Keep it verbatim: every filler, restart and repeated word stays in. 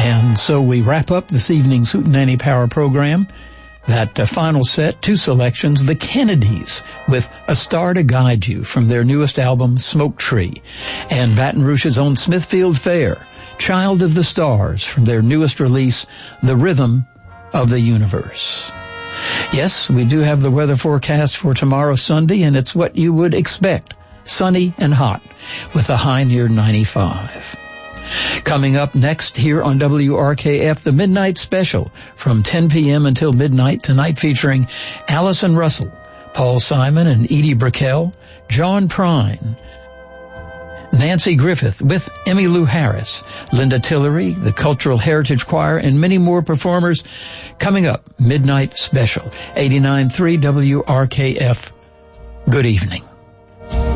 And so we wrap up this evening's Hootenanny Power program. That uh, final set, two selections, the Kennedys with A Star to Guide You from their newest album, Smoke Tree, and Baton Rouge's own Smithfield Fair, Child of the Stars from their newest release, The Rhythm of the Universe. Yes, we do have the weather forecast for tomorrow, Sunday, and it's what you would expect. Sunny and hot with a high near ninety-five. Coming up next here on W R K F, the Midnight Special from ten p.m. until midnight tonight, featuring Allison Russell, Paul Simon and Edie Brickell, John Prine, Nancy Griffith with Emmylou Harris, Linda Tillery, the Cultural Heritage Choir, and many more performers. Coming up, Midnight Special, eighty-nine point three W R K F. Good evening.